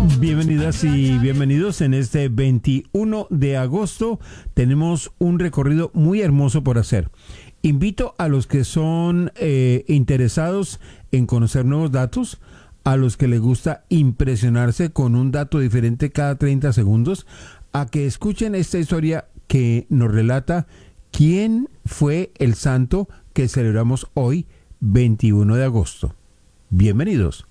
Bienvenidas y bienvenidos. En este 21 de agosto tenemos un recorrido muy hermoso por hacer. Invito a los que son interesados en conocer nuevos datos, a los que les gusta impresionarse con un dato diferente cada 30 segundos, a que escuchen esta historia que nos relata quién fue el santo que celebramos hoy, 21 de agosto. Bienvenidos.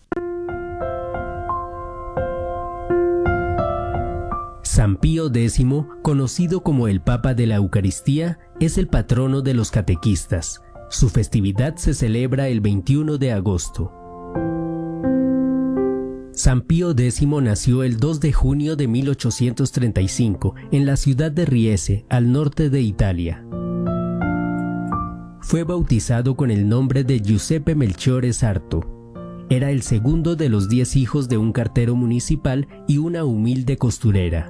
San Pío X, conocido como el Papa de la Eucaristía, es el patrono de los catequistas. Su festividad se celebra el 21 de agosto. San Pío X nació el 2 de junio de 1835 en la ciudad de Riese, al norte de Italia. Fue bautizado con el nombre de Giuseppe Melchiore Sarto. Era el segundo de los 10 hijos de un cartero municipal y una humilde costurera.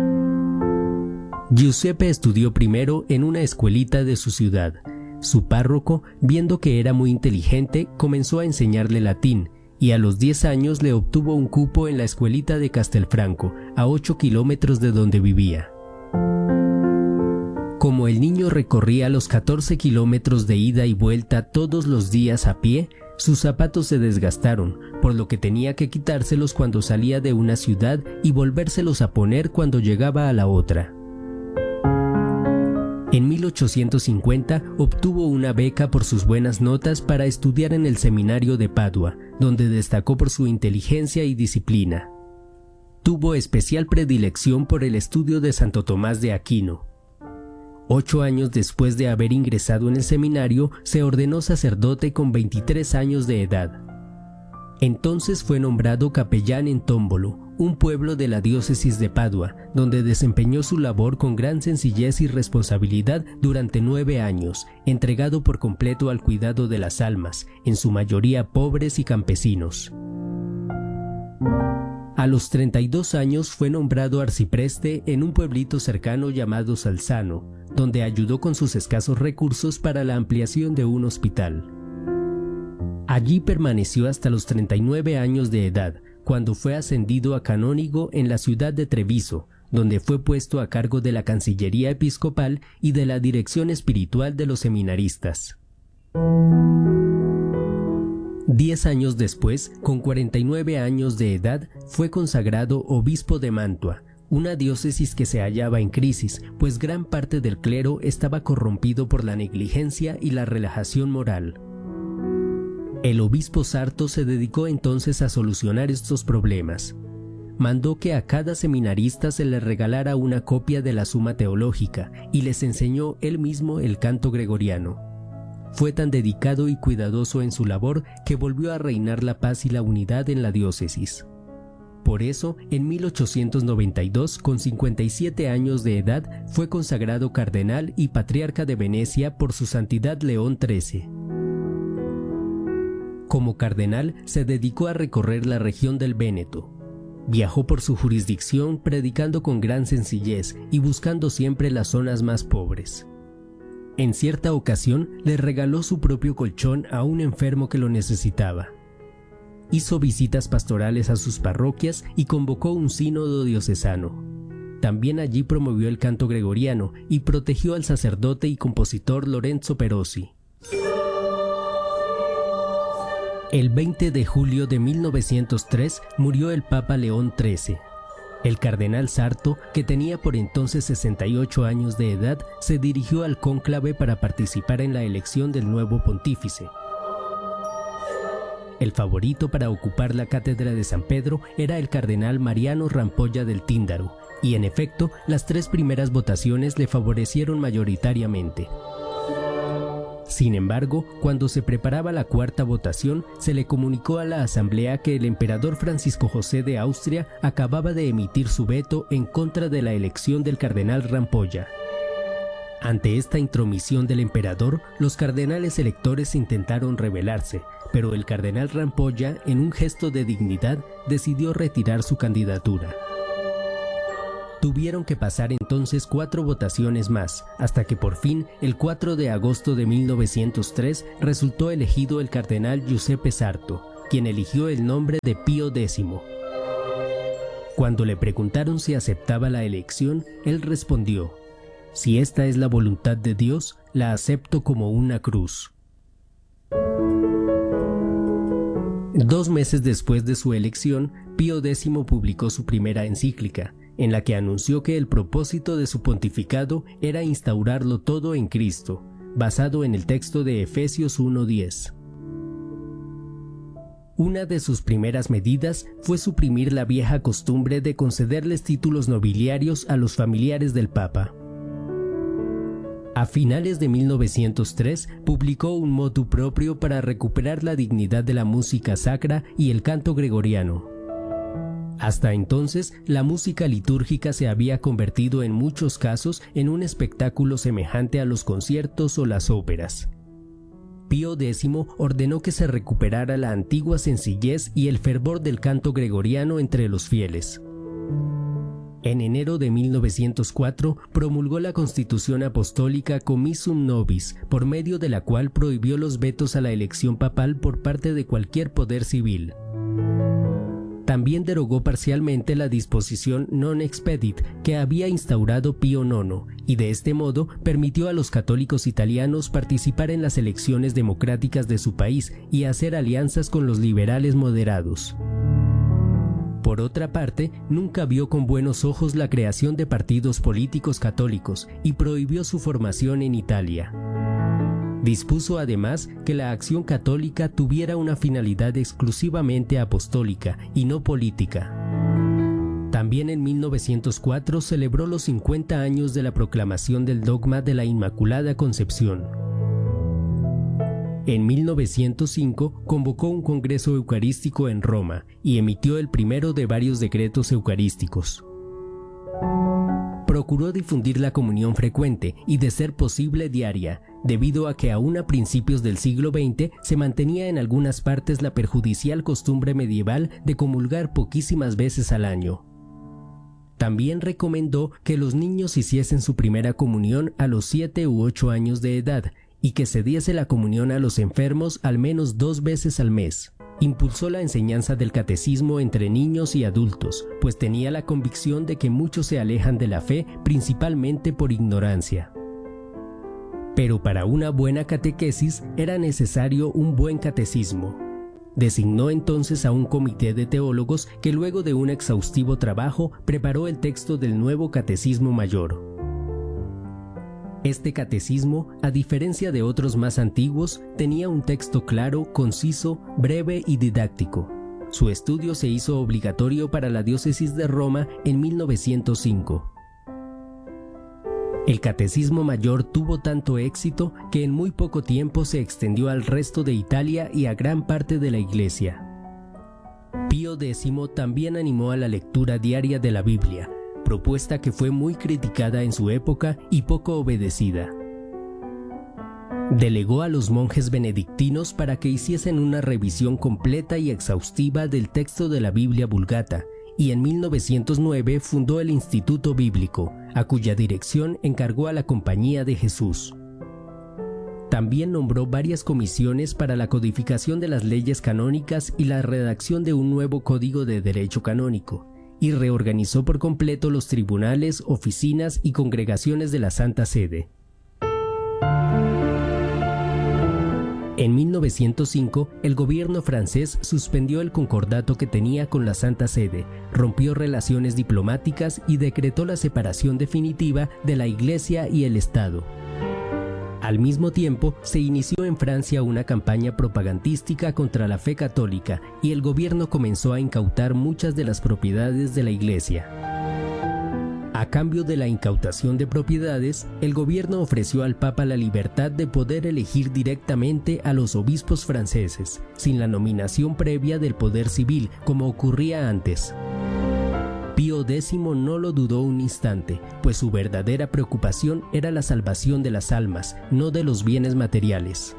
Giuseppe estudió primero en una escuelita de su ciudad. Su párroco, viendo que era muy inteligente, comenzó a enseñarle latín, y a los 10 años le obtuvo un cupo en la escuelita de Castelfranco, a 8 kilómetros de donde vivía. Como el niño recorría los 14 kilómetros de ida y vuelta todos los días a pie, sus zapatos se desgastaron, por lo que tenía que quitárselos cuando salía de una ciudad y volvérselos a poner cuando llegaba a la otra. En 1850 obtuvo una beca por sus buenas notas para estudiar en el seminario de Padua, donde destacó por su inteligencia y disciplina. Tuvo especial predilección por el estudio de Santo Tomás de Aquino. 8 años después de haber ingresado en el seminario, se ordenó sacerdote con 23 años de edad. Entonces fue nombrado capellán en Tómbolo, un pueblo de la diócesis de Padua, donde desempeñó su labor con gran sencillez y responsabilidad durante 9 años, entregado por completo al cuidado de las almas, en su mayoría pobres y campesinos. A los 32 años fue nombrado arcipreste en un pueblito cercano llamado Salzano, donde ayudó con sus escasos recursos para la ampliación de un hospital. Allí permaneció hasta los 39 años de edad, cuando fue ascendido a canónigo en la ciudad de Treviso, donde fue puesto a cargo de la Cancillería Episcopal y de la dirección espiritual de los seminaristas. 10 años después, con 49 años de edad, fue consagrado obispo de Mantua, una diócesis que se hallaba en crisis, pues gran parte del clero estaba corrompido por la negligencia y la relajación moral. El obispo Sarto se dedicó entonces a solucionar estos problemas. Mandó que a cada seminarista se le regalara una copia de la Suma Teológica y les enseñó él mismo el canto gregoriano. Fue tan dedicado y cuidadoso en su labor que volvió a reinar la paz y la unidad en la diócesis. Por eso, en 1892, con 57 años de edad, fue consagrado cardenal y patriarca de Venecia por su santidad León XIII. Como cardenal, se dedicó a recorrer la región del Véneto. Viajó por su jurisdicción predicando con gran sencillez y buscando siempre las zonas más pobres. En cierta ocasión, le regaló su propio colchón a un enfermo que lo necesitaba. Hizo visitas pastorales a sus parroquias y convocó un sínodo diocesano. También allí promovió el canto gregoriano y protegió al sacerdote y compositor Lorenzo Perosi. El 20 de julio de 1903 murió el Papa León XIII. El cardenal Sarto, que tenía por entonces 68 años de edad, se dirigió al cónclave para participar en la elección del nuevo pontífice. El favorito para ocupar la cátedra de San Pedro era el cardenal Mariano Rampolla del Tíndaro, y en efecto, las 3 primeras votaciones le favorecieron mayoritariamente. Sin embargo, cuando se preparaba la 4ª votación, se le comunicó a la asamblea que el emperador Francisco José de Austria acababa de emitir su veto en contra de la elección del cardenal Rampolla. Ante esta intromisión del emperador, los cardenales electores intentaron rebelarse, pero el cardenal Rampolla, en un gesto de dignidad, decidió retirar su candidatura. Tuvieron que pasar entonces 4 votaciones más, hasta que por fin, el 4 de agosto de 1903, resultó elegido el cardenal Giuseppe Sarto, quien eligió el nombre de Pío X. Cuando le preguntaron si aceptaba la elección, él respondió: «Si esta es la voluntad de Dios, la acepto como una cruz». 2 meses después de su elección, Pío X publicó su primera encíclica, en la que anunció que el propósito de su pontificado era instaurarlo todo en Cristo, basado en el texto de Efesios 1:10. Una de sus primeras medidas fue suprimir la vieja costumbre de concederles títulos nobiliarios a los familiares del Papa. A finales de 1903 publicó un motu proprio para recuperar la dignidad de la música sacra y el canto gregoriano. Hasta entonces, la música litúrgica se había convertido en muchos casos en un espectáculo semejante a los conciertos o las óperas. Pío X ordenó que se recuperara la antigua sencillez y el fervor del canto gregoriano entre los fieles. En enero de 1904 promulgó la Constitución Apostólica Commissum Nobis, por medio de la cual prohibió los vetos a la elección papal por parte de cualquier poder civil. También derogó parcialmente la disposición non expedit que había instaurado Pío IX, y de este modo permitió a los católicos italianos participar en las elecciones democráticas de su país y hacer alianzas con los liberales moderados. Por otra parte, nunca vio con buenos ojos la creación de partidos políticos católicos y prohibió su formación en Italia. Dispuso además que la acción católica tuviera una finalidad exclusivamente apostólica y no política. También en 1904 celebró los 50 años de la proclamación del dogma de la Inmaculada Concepción. En 1905 convocó un congreso eucarístico en Roma y emitió el primero de varios decretos eucarísticos. Procuró difundir la comunión frecuente y, de ser posible, diaria, debido a que aún a principios del siglo XX se mantenía en algunas partes la perjudicial costumbre medieval de comulgar poquísimas veces al año. También recomendó que los niños hiciesen su primera comunión a los 7 u 8 años de edad y que se diese la comunión a los enfermos al menos 2 veces al mes. Impulsó la enseñanza del catecismo entre niños y adultos, pues tenía la convicción de que muchos se alejan de la fe principalmente por ignorancia. Pero para una buena catequesis era necesario un buen catecismo. Designó entonces a un comité de teólogos que luego de un exhaustivo trabajo preparó el texto del nuevo Catecismo Mayor. Este catecismo, a diferencia de otros más antiguos, tenía un texto claro, conciso, breve y didáctico. Su estudio se hizo obligatorio para la diócesis de Roma en 1905. El Catecismo Mayor tuvo tanto éxito que en muy poco tiempo se extendió al resto de Italia y a gran parte de la Iglesia. Pío X también animó a la lectura diaria de la Biblia, propuesta que fue muy criticada en su época y poco obedecida. Delegó a los monjes benedictinos para que hiciesen una revisión completa y exhaustiva del texto de la Biblia Vulgata, y en 1909 fundó el Instituto Bíblico, a cuya dirección encargó a la Compañía de Jesús. También nombró varias comisiones para la codificación de las leyes canónicas y la redacción de un nuevo código de derecho canónico, y reorganizó por completo los tribunales, oficinas y congregaciones de la Santa Sede. En 1905, el gobierno francés suspendió el concordato que tenía con la Santa Sede, rompió relaciones diplomáticas y decretó la separación definitiva de la Iglesia y el Estado. Al mismo tiempo, se inició en Francia una campaña propagandística contra la fe católica y el gobierno comenzó a incautar muchas de las propiedades de la Iglesia. A cambio de la incautación de propiedades, el gobierno ofreció al Papa la libertad de poder elegir directamente a los obispos franceses, sin la nominación previa del poder civil, como ocurría antes. Pío X no lo dudó un instante, pues su verdadera preocupación era la salvación de las almas, no de los bienes materiales.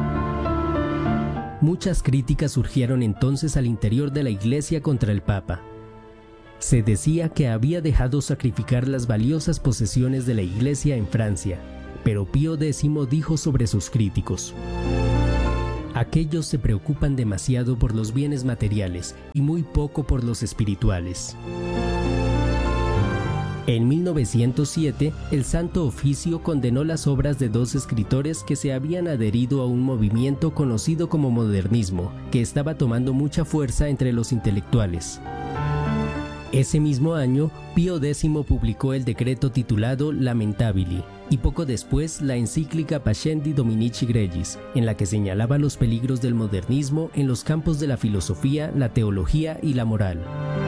Muchas críticas surgieron entonces al interior de la Iglesia contra el Papa. Se decía que había dejado sacrificar las valiosas posesiones de la Iglesia en Francia, pero Pío X dijo sobre sus críticos: aquellos se preocupan demasiado por los bienes materiales y muy poco por los espirituales. En 1907, el Santo Oficio condenó las obras de 2 escritores que se habían adherido a un movimiento conocido como modernismo, que estaba tomando mucha fuerza entre los intelectuales. Ese mismo año, Pío X publicó el decreto titulado Lamentabili, y poco después la encíclica Pascendi Dominici Gregis, en la que señalaba los peligros del modernismo en los campos de la filosofía, la teología y la moral.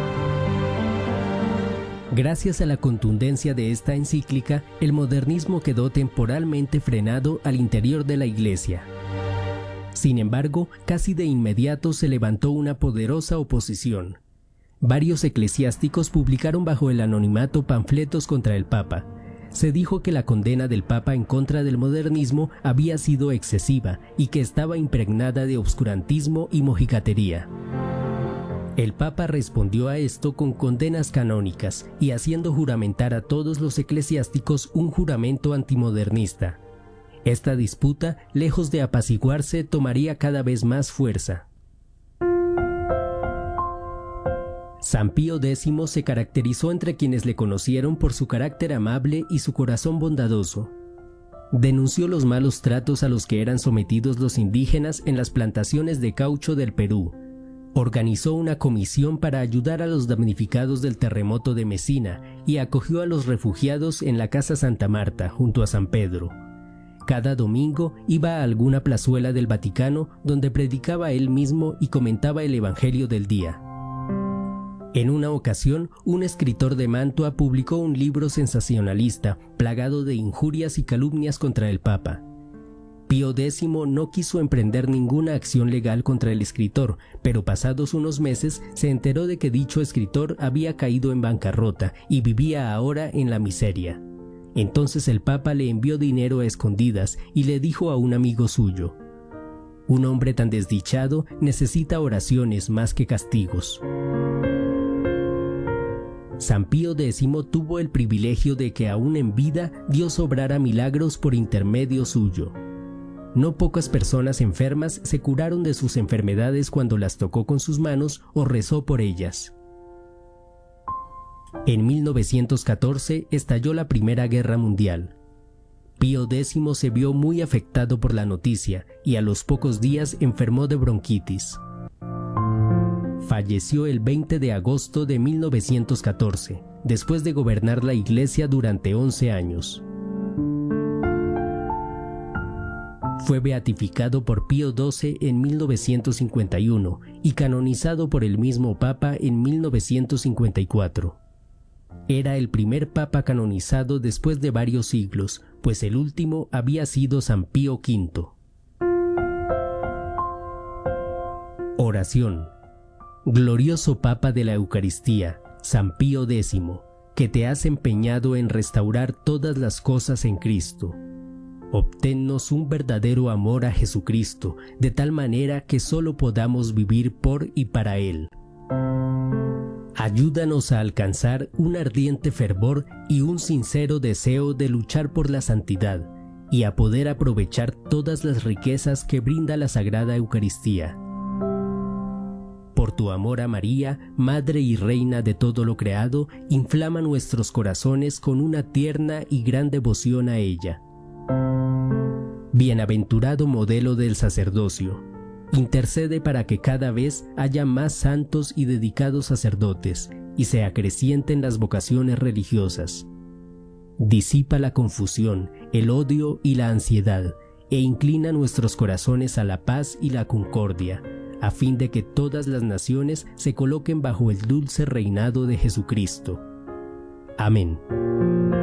Gracias a la contundencia de esta encíclica, el modernismo quedó temporalmente frenado al interior de la Iglesia. Sin embargo, casi de inmediato se levantó una poderosa oposición. Varios eclesiásticos publicaron bajo el anonimato panfletos contra el Papa. Se dijo que la condena del Papa en contra del modernismo había sido excesiva y que estaba impregnada de obscurantismo y mojigatería. El Papa respondió a esto con condenas canónicas y haciendo juramentar a todos los eclesiásticos un juramento antimodernista. Esta disputa, lejos de apaciguarse, tomaría cada vez más fuerza. San Pío X se caracterizó entre quienes le conocieron por su carácter amable y su corazón bondadoso. Denunció los malos tratos a los que eran sometidos los indígenas en las plantaciones de caucho del Perú. Organizó una comisión para ayudar a los damnificados del terremoto de Mesina y acogió a los refugiados en la Casa Santa Marta, junto a San Pedro. Cada domingo iba a alguna plazuela del Vaticano donde predicaba él mismo y comentaba el Evangelio del día. En una ocasión, un escritor de Mantua publicó un libro sensacionalista, plagado de injurias y calumnias contra el Papa. Pío X no quiso emprender ninguna acción legal contra el escritor, pero pasados unos meses se enteró de que dicho escritor había caído en bancarrota y vivía ahora en la miseria. Entonces el Papa le envió dinero a escondidas y le dijo a un amigo suyo: «Un hombre tan desdichado necesita oraciones más que castigos». San Pío X tuvo el privilegio de que aún en vida Dios obrara milagros por intermedio suyo. No pocas personas enfermas se curaron de sus enfermedades cuando las tocó con sus manos o rezó por ellas. En 1914 estalló la Primera Guerra Mundial. Pío X se vio muy afectado por la noticia y a los pocos días enfermó de bronquitis. Falleció el 20 de agosto de 1914, después de gobernar la Iglesia durante 11 años. Fue beatificado por Pío XII en 1951 y canonizado por el mismo Papa en 1954. Era el primer Papa canonizado después de varios siglos, pues el último había sido San Pío V. Oración. Glorioso Papa de la Eucaristía, San Pío X, que te has empeñado en restaurar todas las cosas en Cristo. Obténnos un verdadero amor a Jesucristo, de tal manera que solo podamos vivir por y para Él. Ayúdanos a alcanzar un ardiente fervor y un sincero deseo de luchar por la santidad y a poder aprovechar todas las riquezas que brinda la Sagrada Eucaristía. Por tu amor a María, Madre y Reina de todo lo creado, inflama nuestros corazones con una tierna y gran devoción a ella. Bienaventurado modelo del sacerdocio, intercede para que cada vez haya más santos y dedicados sacerdotes y se acrecienten las vocaciones religiosas. Disipa la confusión, el odio y la ansiedad e inclina nuestros corazones a la paz y la concordia, a fin de que todas las naciones se coloquen bajo el dulce reinado de Jesucristo. Amén.